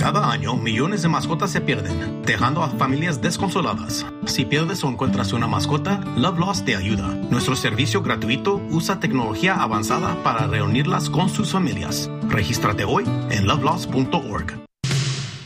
Cada año, millones de mascotas se pierden, dejando a familias desconsoladas. Si pierdes o encuentras una mascota, Love Lost te ayuda. Nuestro servicio gratuito usa tecnología avanzada para reunirlas con sus familias. Regístrate hoy en lovelost.org.